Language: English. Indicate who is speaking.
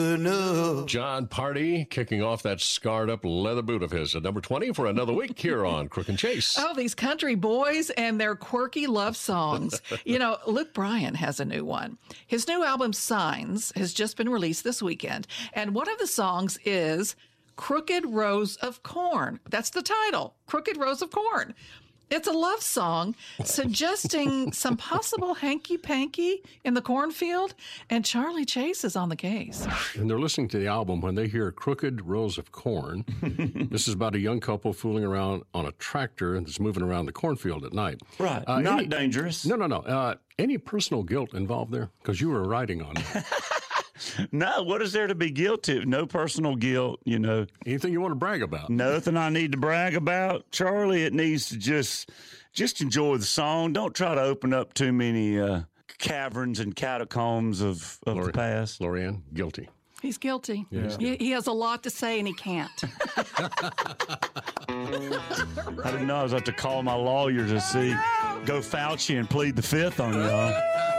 Speaker 1: John Party kicking off that scarred-up leather boot of his at number 20 for another week here on Crook and Chase.
Speaker 2: Oh, these country boys and their quirky love songs. Luke Bryan has a new one. His new album, Signs, has just been released this weekend, and one of the songs is Crooked Rows of Corn. That's the title, Crooked Rows of Corn. It's a love song suggesting some possible hanky-panky in the cornfield, and Charlie Chase is on the case.
Speaker 3: And they're listening to the album when they hear Crooked Rows of Corn. This is about a young couple fooling around on a tractor that's moving around the cornfield at night.
Speaker 4: Right. Not dangerous.
Speaker 3: No. Any personal guilt involved there? Because you were riding on it.
Speaker 4: No, what is there to be guilty? No personal guilt,
Speaker 3: Anything you want to brag about?
Speaker 4: Nothing I need to brag about. Charlie, it needs to just enjoy the song. Don't try to open up too many caverns and catacombs of the past.
Speaker 3: Lorianne, guilty.
Speaker 2: He's guilty.
Speaker 3: Yes.
Speaker 2: He has a lot to say, and he can't.
Speaker 4: I didn't know I was about to call my lawyer to go Fauci and plead the fifth on y'all.